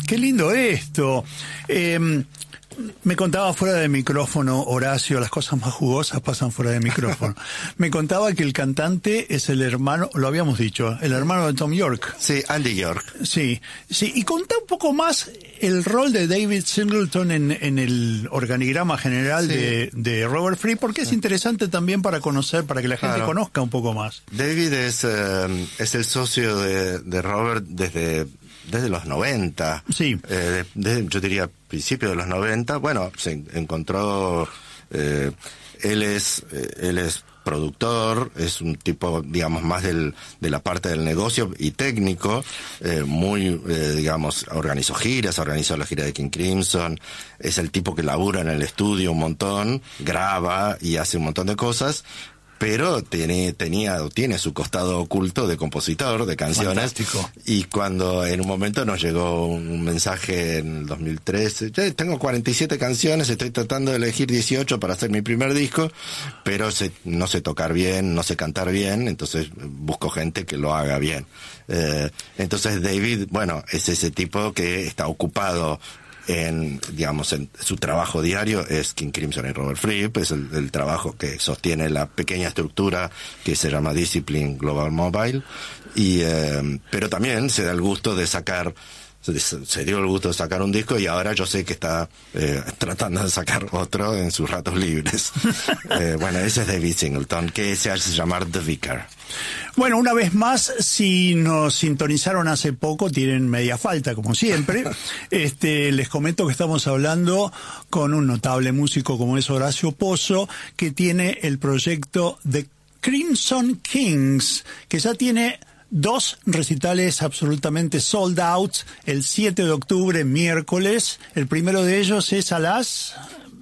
Qué lindo esto. Me contaba fuera de micrófono, Horacio, las cosas más jugosas pasan fuera de micrófono. Me contaba que el cantante es el hermano, lo habíamos dicho, el hermano de Tom York. Sí, Andy York. Sí, sí. Y contá un poco más el rol de David Singleton en el organigrama general de Robert Fripp, porque es interesante también para conocer, para que la gente conozca un poco más. David es el socio de Robert desde los 90. Sí. Yo diría principios de los 90. Bueno, se encontró, él es productor, es un tipo, digamos, más de la parte del negocio y técnico, digamos, organizó la gira de King Crimson, es el tipo que labura en el estudio un montón, graba y hace un montón de cosas, pero tiene su costado oculto de compositor de canciones. Fantástico. Y cuando en un momento nos llegó un mensaje en el 2013, tengo 47 canciones, estoy tratando de elegir 18 para hacer mi primer disco, pero no sé tocar bien, no sé cantar bien, entonces busco gente que lo haga bien. Entonces David, bueno, es ese tipo que está ocupado en su trabajo diario, es King Crimson y Robert Fripp, es el trabajo que sostiene la pequeña estructura que se llama Discipline Global Mobile, pero también se dio el gusto de sacar un disco, y ahora yo sé que está tratando de sacar otro en sus ratos libres. Bueno, ese es David Singleton, que se hace llamar The Vicar. Bueno, una vez más, si nos sintonizaron hace poco, tienen media falta, como siempre. Les comento que estamos hablando con un notable músico como es Horacio Pozo, que tiene el proyecto The Crimson Kings, que ya tiene 2 recitales absolutamente sold out, el 7 de octubre, miércoles. El primero de ellos es a las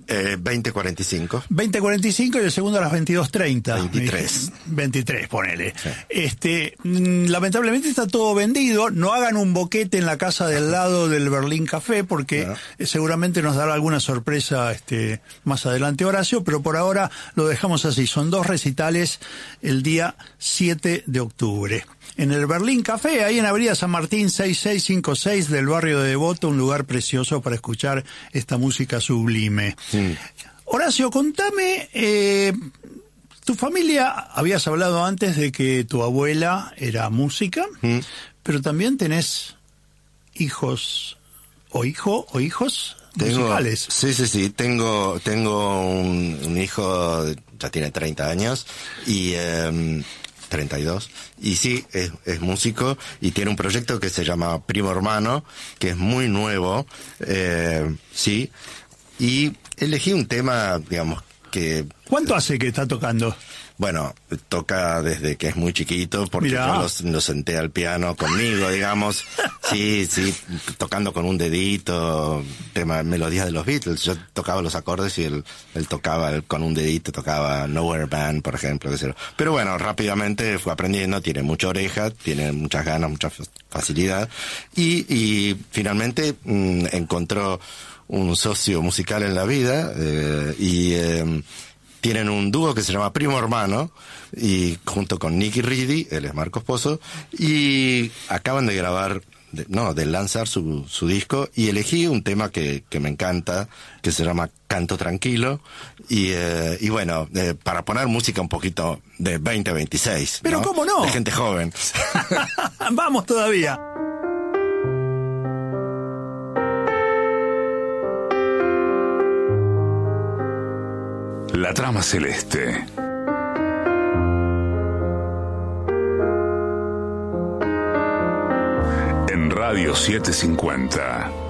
20:45. 20:45 y el segundo a las 22:30. 23, ponele. Sí. Lamentablemente está todo vendido. No hagan un boquete en la casa del lado del Berlín Café, porque seguramente nos dará alguna sorpresa más adelante Horacio, pero por ahora lo dejamos así. Son 2 recitales el día 7 de octubre. En el Berlín Café, ahí en Avenida San Martín 6656 del barrio de Devoto, un lugar precioso para escuchar esta música sublime. Sí. Horacio, contame, tu familia, habías hablado antes de que tu abuela era música, pero también tenés hijos o hijos musicales. Sí, tengo un hijo, ya tiene 30 años, y 32, y sí, es músico, y tiene un proyecto que se llama Primo Hermano, que es muy nuevo, sí, y elegí un tema, digamos, que... ¿Cuánto hace que está tocando? Bueno, toca desde que es muy chiquito, porque yo lo senté al piano conmigo, digamos, sí, tocando con un dedito, melodías de los Beatles. Yo tocaba los acordes y él tocaba con un dedito, tocaba Nowhere Band, por ejemplo, qué sé yo. Pero bueno, rápidamente fue aprendiendo, tiene mucha oreja, tiene muchas ganas, mucha facilidad, y finalmente encontró un socio musical en la vida, tienen un dúo que se llama Primo Hermano, y junto con Nicky Reedy, él es Marcos Pozo, y acaban de grabar, de lanzar su disco, y elegí un tema que me encanta, que se llama Canto Tranquilo, y bueno, para poner música un poquito de 2026. Pero ¿no? ¿Cómo no? De gente joven. Vamos todavía. La trama celeste. En Radio 750.